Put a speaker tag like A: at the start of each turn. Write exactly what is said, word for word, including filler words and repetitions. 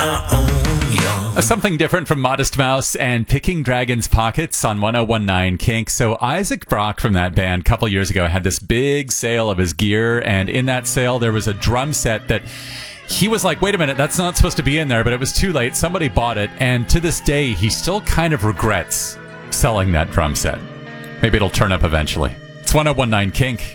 A: Something different from Modest Mouse and Picking Dragon's Pockets on one oh one nine Kink. So Isaac Brock from that band a couple years ago had this big sale of his gear, and in that sale there was a drum set that he was like, wait a minute, that's not supposed to be in there, but it was too late. Somebody bought it, and to this day he still kind of regrets selling that drum set. Maybe it'll turn up eventually. It's one oh one nine Kink.